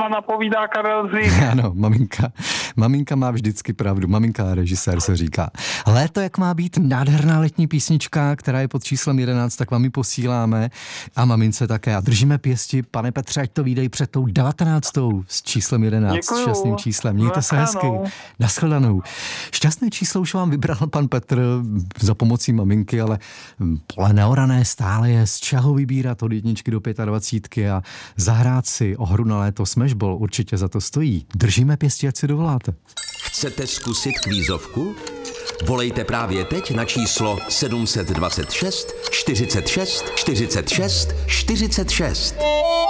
vám napovídá Karel Zik. Ano, maminka má vždycky pravdu, maminka a režisér se říká. Léto, jak má být, nádherná letní písnička, která je pod číslem 11, tak vám ji posíláme a mamince také. A držíme pěsti, pane Petře, ať to vyjde před tou 19. s číslem 11, Děkuju. Šťastným číslem. Mějte se hezky. Nashledanou. Šťastné číslo už vám vybral pan Petr za pomocí maminky, ale pole neorané stále je, z čeho vybírat od 1 do 25 a zahrát si o hru na léto Smashball určitě za to stojí. Držíme pěstí, ať si dovoláte. Chcete zkusit kvízovku? Volejte právě teď na číslo 726 46 46 46.